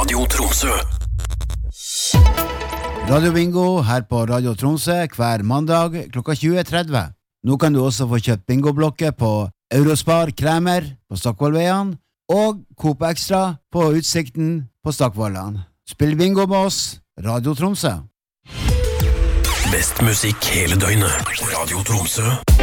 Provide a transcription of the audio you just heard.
Radio Tromsø. Radio Bingo her på Radio Tromsø hver mandag klokka 20:30. Nå kan du også få kjøpt bingoblokker på Eurospar Kremer på Stokkvollveien og Coop Extra på Utsikten på Stokkvollan. Spill bingo med oss, Radio Tromsø. Best musikk hele døgnet. Radio Tromsø.